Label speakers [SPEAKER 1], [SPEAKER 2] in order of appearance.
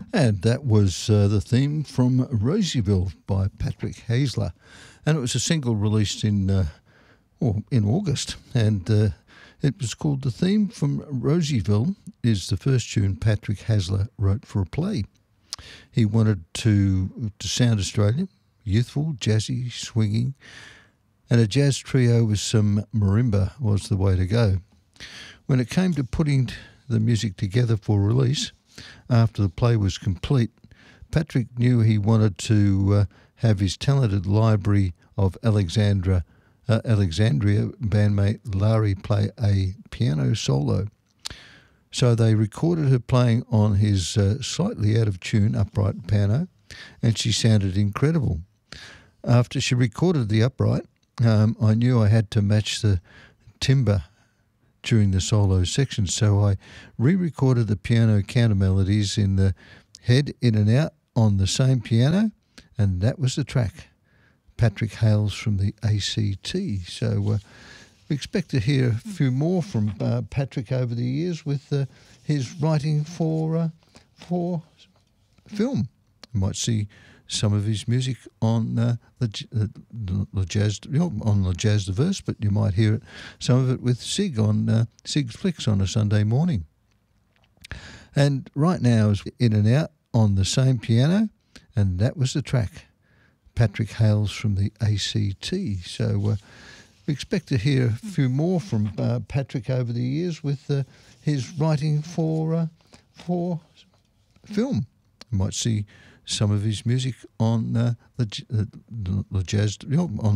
[SPEAKER 1] And that was the theme from Rosieville by Patrick Hazler. And it was a single released in August. And it was called The Theme from Rosieville is the first tune Patrick Hazler wrote for a play. He wanted to sound Australian, youthful, jazzy, swinging, and a jazz trio with some marimba was the way to go. When it came to putting the music together for release, after the play was complete, Patrick knew he wanted to have his talented library of Alexandria bandmate Larry play a piano solo. So they recorded her playing on his slightly out of tune upright piano, and she sounded incredible. After she recorded the upright, I knew I had to match the timbre during the solo section, so I re-recorded the piano counter melodies in the head, in and out on the same piano, and that was the track. Patrick hails from the ACT, so we expect to hear a few more from Patrick over the years with his writing for film. You might see some of his music on the Jazz Diverse, but you might hear some of it with Sig on Sig's Flicks on a Sunday morning. And right now is In and Out on the same piano, and that was the track. Patrick hails from the ACT, so we expect to hear a few more from Patrick over the years with his writing for film. You might see some of his music on the Jazz on